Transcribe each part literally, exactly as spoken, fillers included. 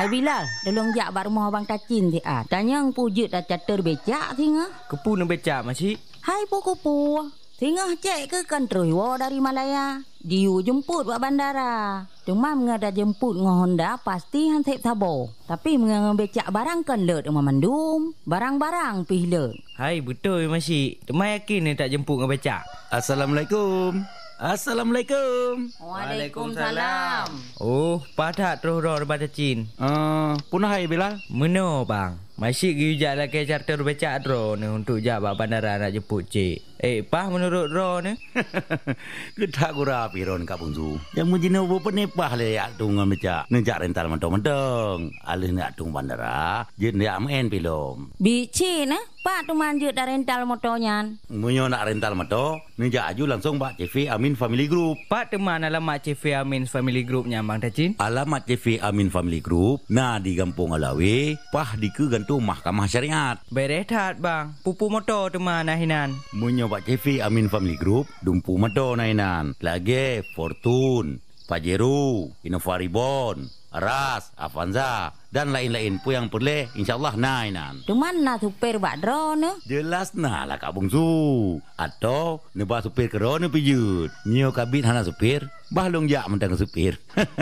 Hai Bilal, tolong jak bak rumah abang Tacin ti ah. Tanya ang pujut dah catur becak tinga. Kepu nak becak masih? Hai puku-pu. Tinga cek ke kan terus wo dari Malaya. Diu jemput buat bandara. Cuma menga dah jemput ngah Honda pasti han sep sabo. Tapi menga becak barang kan let rumah mandum. Barang-barang pih let. Hai betul masih. Cuma yakin ni tak jemput ngah becak. Assalamualaikum. Assalamualaikum. Waalaikumsalam. Oh, padat terus roh daripada Cin. Uh, punah hai Bilal. Meno bang. Masih gijak lagi charter becak ro ni untuk jak bak bandara nak jemput cik. Eh, pah menurut ro ni? Kedak gura piron Kak Bungsu. Yang mujina bo penepah le yak tung becak. Nejak rental mentong-mentong. Alih nak tung bandara, jen yak main pilom. Bici nah, pak tu manjut dah rental motornya. Munyo nak rental motor, nejak aju langsung bak C V Amin Family Group. Pak teman alamat C V Amin Family Group nya Bang Tacin. Alamat C V Amin Family Group nah di Kampung Alawi, pah di ke gantung Mahkamah Syariat. Berehat bang, pupu motor teman nahinan. Munyo bak C V Amin Family Group, dumpu motor nahinan. Lagi Fortune, Pajero, Innova Reborn, Aras, Avanza dan lain-lain pun yang boleh insyaallah nainan. Tu mana supir bak dro ne? Jelas nah lah Kak Bungsu. Atau nebah supir kerana pijut. Nyo kabit hana supir, bahlong jak mentang supir.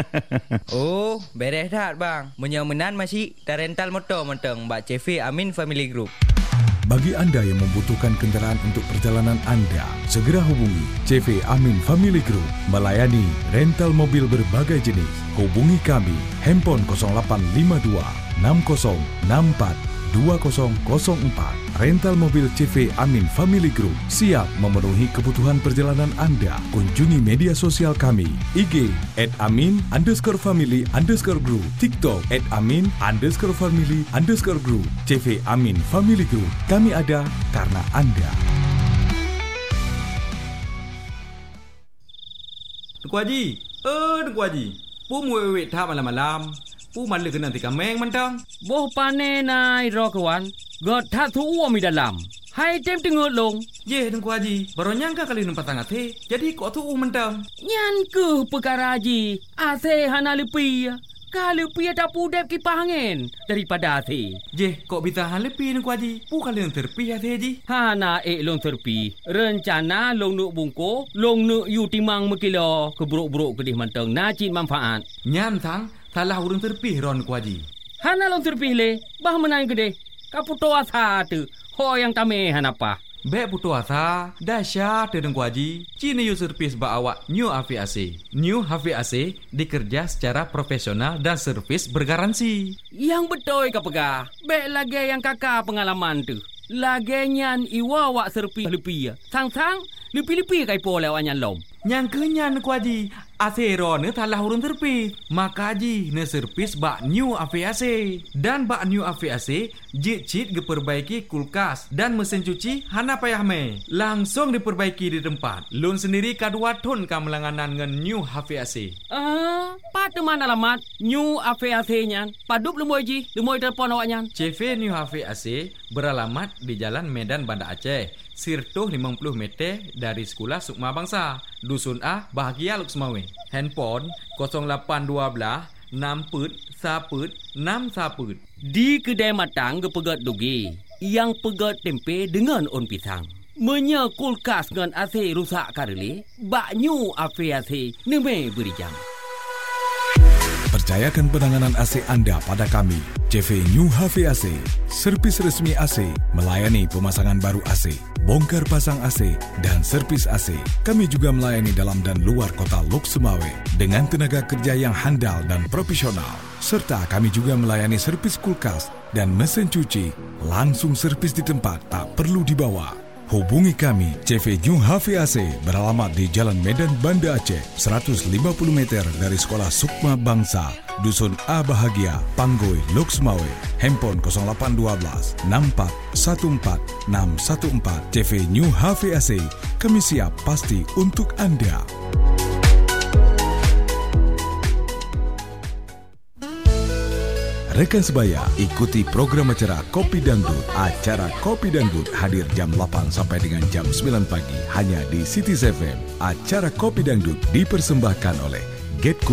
Oh, beres dah bang. Menyomenan masih dah rental motor mentang bak C V Amin Family Group. Bagi anda yang membutuhkan kenderaan untuk perjalanan anda, segera hubungi C V Amin Family Group, melayani rental mobil berbagai jenis. Hubungi kami, handphone kosong lapan lima dua enam kosong enam empat dua kosong kosong empat. Rental mobil C V Amin Family Group siap memenuhi kebutuhan perjalanan anda. Kunjungi media sosial kami, I G at amin underscore family underscore group, TikTok at amin underscore family underscore group. C V Amin Family Group, kami ada karena anda. Tuku Haji, eh Tuku Haji, pu muwek tak malam-malam. Pu malu kena tika meng mentang. Boh pane nai ro kawan. God tak tu uam di dalam. Hai tem tengok long. Ye Tuku Haji, baru nyangka kali numpat tangat he. Jadi kok tu mentang. Nyan ke perkara Haji. Ase hana lepi. Kalau pi ada pudep kipas angin daripada ase. Je, kok bisa hal lepi Tuku Haji? Pu kali yang terpi ase Haji. Hana ek long terpi. Rencana long nuk bungko, long nuk yu timang mekilo keburuk-buruk kedih mentang najib manfaat. Nyan sang salah urang terpih ron Tuku Haji. Hana long terpih le, bah menang gede. Kaputo asa tu. Ho yang tame hanapa. Bek putu asa, dahsyat Tuku Haji. Cina yu servis ba awak New H V A C. New H V A C dikerja secara profesional dan servis bergaransi. Yang betul ka pegah. Bek lagi yang kakak pengalaman tu. Lagi nyan iwa awak servis lepi. Sang-sang lepi-lepi kai po lewat nyan lom. Yang kenyan Tuku Haji. Asero ne talah urun terpih. Maka Haji ne servis bak New H V A C. Dan bak New H V A C jit cit diperbaiki kulkas dan mesin cuci hana payah me. Langsung diperbaiki di tempat. Lun sendiri kadua ton kamelanganan ngan New H V A C. Ah, pat mana alamat New H V A C nyan. Padup lemoy Ji, lemoy telefon awak nyan. C V New H V A C beralamat di Jalan Medan Banda Aceh. Sirtuh lima puluh meter dari Sekolah Sukma Bangsa, Dusun A, Bahagia Luksmawe. Handphone kosong lapan dua enam put saput enam saput. Di kedai matang ke pegat dugi, yang pegat tempe dengan on pisang. Menya kulkas dengan A C rusak karele, bak New H V A C neme beri jam. Percayakan penanganan A C anda pada kami, C V New H V A C, servis resmi A C, melayani pemasangan baru A C, bongkar pasang A C dan servis A C. Kami juga melayani dalam dan luar kota Lok Sumawe dengan tenaga kerja yang handal dan profesional. Serta kami juga melayani servis kulkas dan mesin cuci, langsung servis di tempat, tak perlu dibawa. Hubungi kami, C V New H V A C beralamat di Jalan Medan Banda Aceh, seratus lima puluh meter dari Sekolah Sukma Bangsa, Dusun A Bahagia, Panggoi, Lok Sumawe. Handphone kosong lapan dua enam empat satu empat enam satu empat. C V New H V A C, kami siap pasti untuk anda. Rekan sebaya, ikuti program acara Kopi Dangdut. Acara Kopi Dangdut hadir jam delapan sampai dengan jam sembilan pagi hanya di City F M. Acara Kopi Dangdut dipersembahkan oleh Get